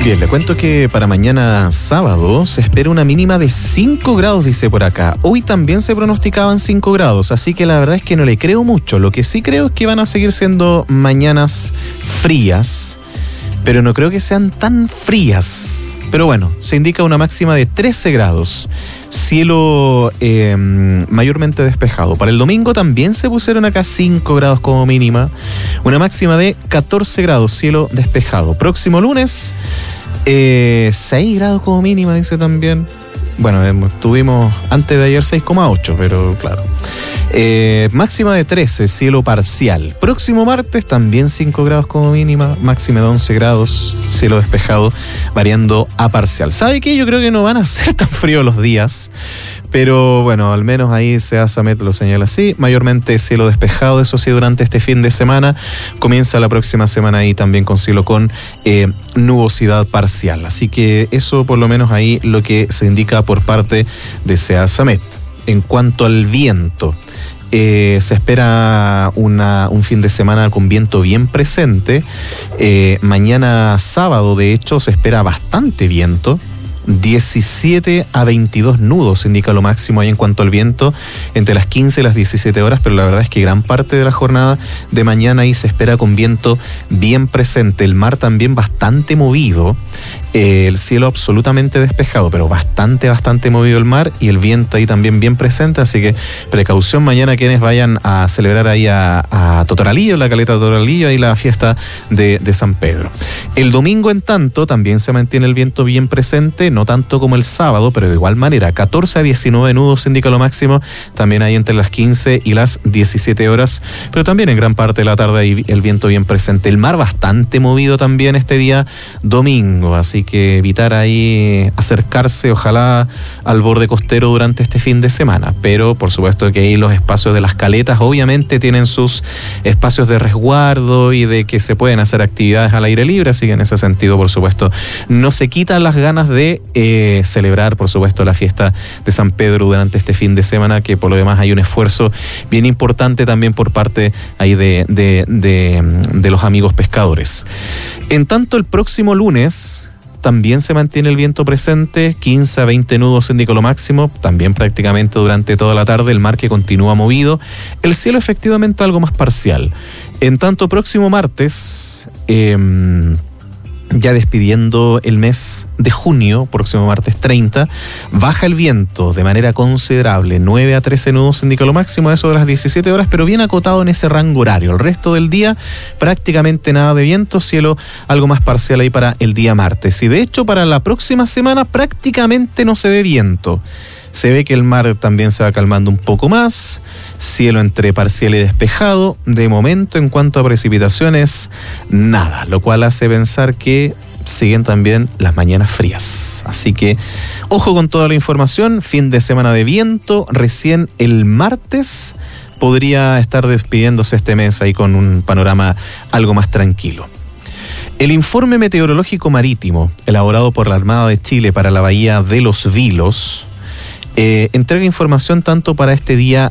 Bien, le cuento que para mañana sábado se espera una mínima de 5 grados, dice por acá. Hoy también se pronosticaban 5 grados, así que la verdad es que no le creo mucho. Lo que sí creo es que van a seguir siendo mañanas frías, pero no creo que sean tan frías. Pero bueno, se indica una máxima de 13 grados. Cielo mayormente despejado. Para el domingo también se pusieron acá 5 grados como mínima. Una máxima de 14 grados, cielo despejado. Próximo lunes, 6 grados como mínima, dice también. Bueno, tuvimos antes de ayer 6,8, pero claro. Máxima de 13, cielo parcial. Próximo martes también 5 grados como mínima, máxima de 11 grados, cielo despejado, variando a parcial. ¿Sabe qué? Yo creo que no van a ser tan fríos los días, pero bueno, al menos ahí Seasamet lo señala así. Mayormente cielo despejado, eso sí, durante este fin de semana. Comienza la próxima semana ahí también con cielo con nubosidad parcial. Así que eso por lo menos ahí lo que se indica por parte de Seasamet. En cuanto al viento, se espera un fin de semana con viento bien presente. Mañana sábado, de hecho, se espera bastante viento. 17 a 22 nudos indica lo máximo ahí en cuanto al viento, entre las 15 y las 17 horas, pero la verdad es que gran parte de la jornada de mañana ahí se espera con viento bien presente. El mar también bastante movido, el cielo absolutamente despejado, pero bastante movido el mar, y el viento ahí también bien presente, así que precaución mañana quienes vayan a celebrar ahí a Totoralillo, la caleta de Totoralillo, ahí la fiesta de San Pedro. El domingo, en tanto, también se mantiene el viento bien presente, no tanto como el sábado, pero de igual manera, 14 a 19 nudos indica lo máximo, también ahí entre las 15 y las 17 horas, pero también en gran parte de la tarde ahí el viento bien presente. El mar bastante movido también este día domingo, así que evitar ahí acercarse, ojalá, al borde costero durante este fin de semana, pero por supuesto que ahí los espacios de las caletas obviamente tienen sus espacios de resguardo y de que se pueden hacer actividades al aire libre, así que en ese sentido, por supuesto, no se quitan las ganas de celebrar, por supuesto, la fiesta de San Pedro durante este fin de semana, que por lo demás hay un esfuerzo bien importante también por parte ahí de los amigos pescadores. En tanto, el próximo lunes también se mantiene el viento presente, 15 a 20 nudos indica lo máximo, también prácticamente durante toda la tarde, el mar que continúa movido, el cielo efectivamente algo más parcial. En tanto, próximo martes, ya despidiendo el mes de junio, próximo martes 30, baja el viento de manera considerable, 9 a 13 nudos indica lo máximo, eso de las 17 horas, pero bien acotado en ese rango horario. El resto del día prácticamente nada de viento, cielo algo más parcial ahí para el día martes. Y de hecho para la próxima semana prácticamente no se ve viento. Se ve que el mar también se va calmando un poco más, cielo entre parcial y despejado. De momento, en cuanto a precipitaciones, nada, lo cual hace pensar que siguen también las mañanas frías. Así que, ojo con toda la información, fin de semana de viento, recién el martes podría estar despidiéndose este mes ahí con un panorama algo más tranquilo. El informe meteorológico marítimo, elaborado por la Armada de Chile para la Bahía de los Vilos, entrega información tanto para este día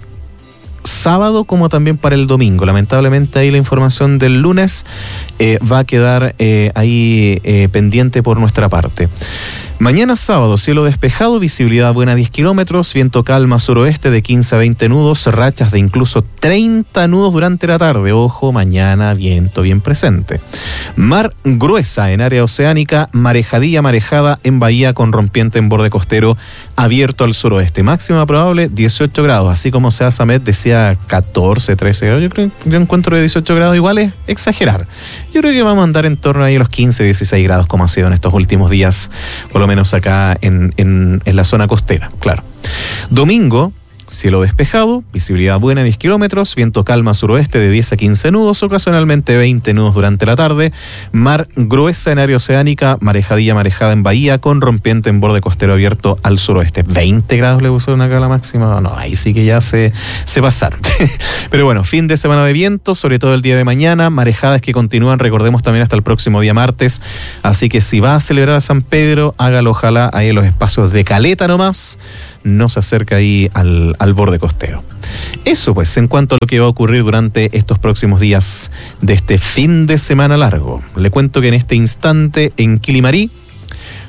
sábado como también para el domingo. Lamentablemente ahí la información del lunes va a quedar ahí pendiente por nuestra parte. Mañana sábado, cielo despejado, visibilidad buena 10 kilómetros, viento calma suroeste de 15 a 20 nudos, rachas de incluso 30 nudos durante la tarde. Ojo, mañana viento bien presente. Mar gruesa en área oceánica, marejadilla marejada en bahía con rompiente en borde costero abierto al suroeste. Máxima probable 18 grados, así como Seasamet decía 14, 13 grados. Yo encuentro de 18 grados igual es exagerar. Yo creo que vamos a andar en torno ahí a los 15, 16 grados como ha sido en estos últimos días, por lo menos acá en la zona costera, claro. Domingo, cielo despejado, visibilidad buena 10 kilómetros, viento calma suroeste de 10 a 15 nudos, ocasionalmente 20 nudos durante la tarde, mar gruesa en área oceánica, marejadilla marejada en bahía con rompiente en borde costero abierto al suroeste. 20 grados le pusieron acá la máxima, no, ahí sí que ya se pasaron. Pero bueno, fin de semana de viento, sobre todo el día de mañana, marejadas que continúan, recordemos también hasta el próximo día martes, así que si va a celebrar a San Pedro, hágalo ojalá ahí en los espacios de caleta nomás, no se acerca ahí al borde costero. Eso pues, en cuanto a lo que va a ocurrir durante estos próximos días de este fin de semana largo. Le cuento que en este instante en Quilimarí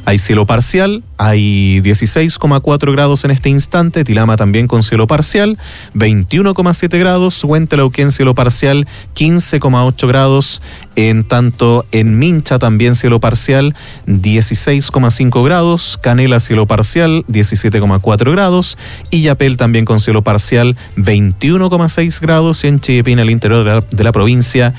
Hay cielo parcial, hay 16,4 grados en este instante, Tilama también con cielo parcial, 21,7 grados, Huentelauquén cielo parcial, 15,8 grados, en tanto en Mincha también cielo parcial, 16,5 grados, Canela cielo parcial, 17,4 grados, Illapel también con cielo parcial, 21,6 grados, y en Chillepín, el interior de la provincia,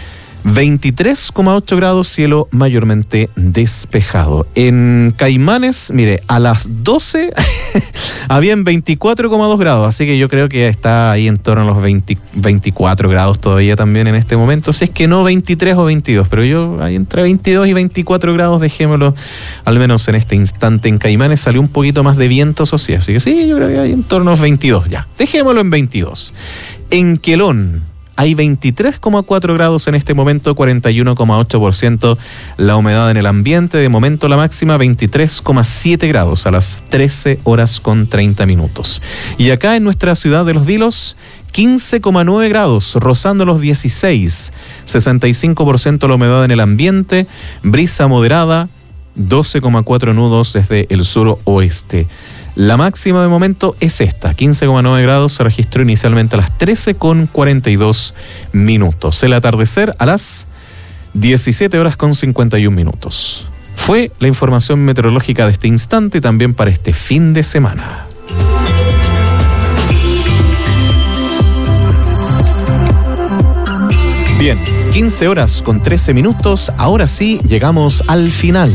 23,8 grados, cielo mayormente despejado. En Caimanes, mire, a las 12 habían 24,2 grados, así que yo creo que está ahí en torno a los 24 grados todavía también en este momento, si es que no 23 o 22, pero yo ahí entre 22 y 24 grados, dejémoslo al menos en este instante. En Caimanes salió un poquito más de viento, eso sí, así que sí, yo creo que hay en torno a los 22 ya, dejémoslo en 22. En Quelón hay 23,4 grados en este momento, 41,8% la humedad en el ambiente. De momento la máxima 23,7 grados a las 13 horas con 30 minutos. Y acá en nuestra ciudad de Los Vilos, 15,9 grados, rozando los 16, 65% la humedad en el ambiente, brisa moderada, 12,4 nudos desde el suroeste. La máxima de momento es esta, 15,9 grados, se registró inicialmente a las 13,42 minutos. El atardecer a las 17 horas con 51 minutos. Fue la información meteorológica de este instante y también para este fin de semana. Bien, 15 horas con 13 minutos, ahora sí llegamos al final.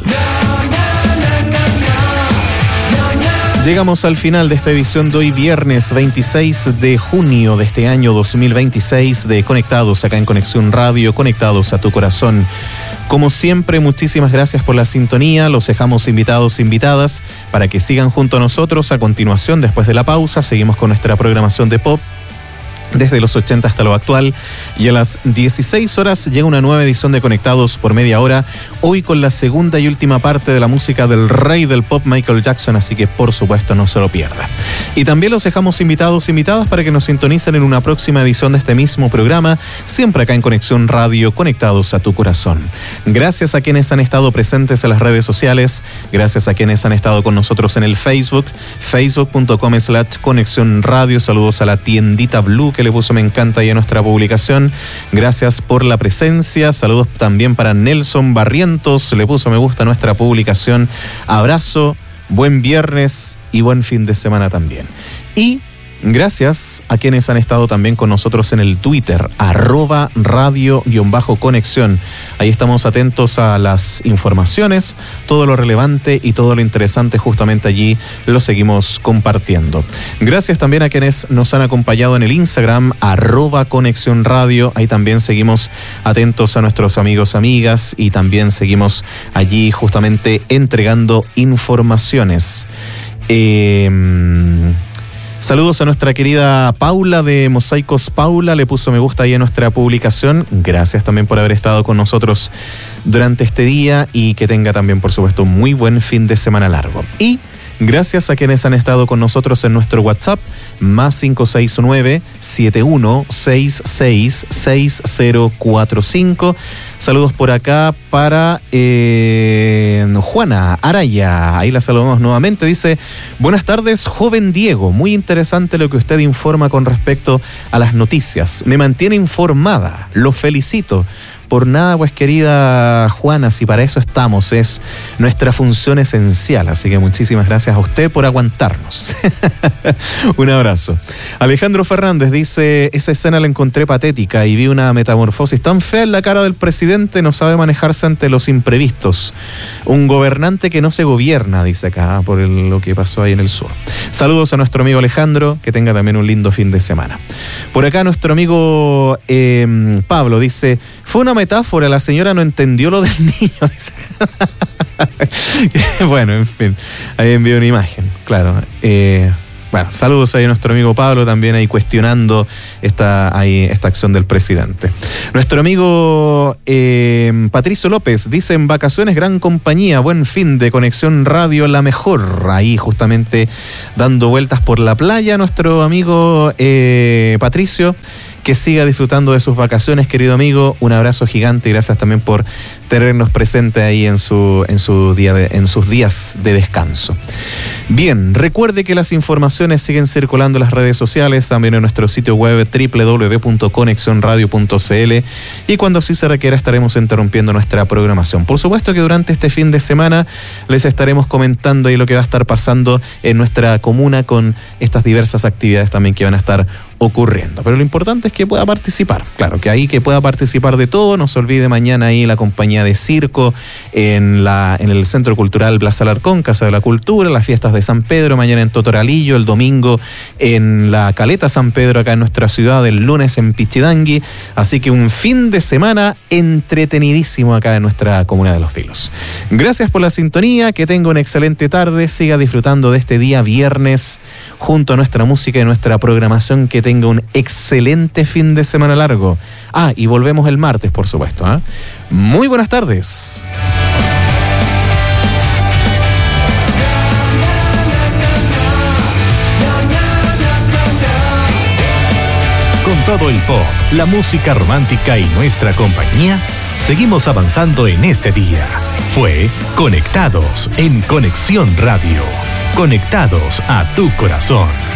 Llegamos al final de esta edición de hoy, viernes 26 de junio de este año 2026 de Conectados acá en Conexión Radio, conectados a tu corazón. Como siempre, muchísimas gracias por la sintonía. Los dejamos invitados e invitadas para que sigan junto a nosotros. A continuación, después de la pausa, seguimos con nuestra programación de pop desde los 80 hasta lo actual, y a las 16 horas llega una nueva edición de Conectados por media hora, hoy con la segunda y última parte de la música del rey del pop, Michael Jackson, así que por supuesto no se lo pierda. Y también los dejamos invitados e invitadas para que nos sintonicen en una próxima edición de este mismo programa, siempre acá en Conexión Radio, conectados a tu corazón. Gracias a quienes han estado presentes en las redes sociales, gracias a quienes han estado con nosotros en el Facebook, facebook.com/Conexión Radio. Saludos a la tiendita Blue que le puso me encanta ahí a nuestra publicación. Gracias por la presencia. Saludos también para Nelson Barrientos, le puso me gusta a nuestra publicación. Abrazo, buen viernes y buen fin de semana también. Y gracias a quienes han estado también con nosotros en el Twitter, @radio_conexión. Ahí estamos atentos a las informaciones, todo lo relevante y todo lo interesante justamente allí lo seguimos compartiendo. Gracias también a quienes nos han acompañado en el Instagram, @conexión radio. Ahí también seguimos atentos a nuestros amigos, amigas, y también seguimos allí justamente entregando informaciones. Saludos a nuestra querida Paula de Mosaicos Paula, le puso me gusta ahí a nuestra publicación. Gracias también por haber estado con nosotros durante este día y que tenga también, por supuesto, un muy buen fin de semana largo. Y gracias a quienes han estado con nosotros en nuestro WhatsApp, +569 7166 6045. Saludos por acá para Juana Araya, ahí la saludamos nuevamente. Dice, buenas tardes, joven Diego, muy interesante lo que usted informa con respecto a las noticias. Me mantiene informada, lo felicito. Por nada, pues querida Juana, si para eso estamos, es nuestra función esencial, así que muchísimas gracias a usted por aguantarnos. Un abrazo. Alejandro Fernández dice, esa escena la encontré patética y vi una metamorfosis tan fea en la cara del presidente, no sabe manejarse ante los imprevistos. Un gobernante que no se gobierna, dice acá, por lo que pasó ahí en el sur. Saludos a nuestro amigo Alejandro, que tenga también un lindo fin de semana. Por acá nuestro amigo Pablo dice, fue una metáfora, la señora no entendió lo del niño. Bueno, en fin, ahí envió una imagen, claro. Bueno, saludos ahí a nuestro amigo Pablo, también ahí cuestionando esta acción del presidente. Nuestro amigo Patricio López dice, en vacaciones gran compañía, buen fin de Conexión Radio, la mejor. Ahí justamente dando vueltas por la playa nuestro amigo Patricio. que siga disfrutando de sus vacaciones, querido amigo. Un abrazo gigante y gracias también por tenernos presente ahí en sus días de descanso. Bien, recuerde que las informaciones siguen circulando en las redes sociales, también en nuestro sitio web www.conexionradio.cl, y cuando así se requiera estaremos interrumpiendo nuestra programación. Por supuesto que durante este fin de semana les estaremos comentando ahí lo que va a estar pasando en nuestra comuna con estas diversas actividades también que van a estar ocurriendo. Pero lo importante es que pueda participar. Claro, que pueda participar de todo. No se olvide mañana ahí la compañía de circo en el Centro Cultural Plaza Alarcón, Casa de la Cultura, las fiestas de San Pedro, mañana en Totoralillo, el domingo en la Caleta San Pedro acá en nuestra ciudad, el lunes en Pichidangui. Así que un fin de semana entretenidísimo acá en nuestra comuna de Los Vilos. Gracias por la sintonía, que tenga una excelente tarde, siga disfrutando de este día viernes junto a nuestra música y nuestra programación. Que tenga un excelente fin de semana largo. Y volvemos el martes, por supuesto. Muy buenas tardes. Con todo el pop, la música romántica y nuestra compañía, seguimos avanzando en este día. Fue Conectados en Conexión Radio. Conectados a tu corazón.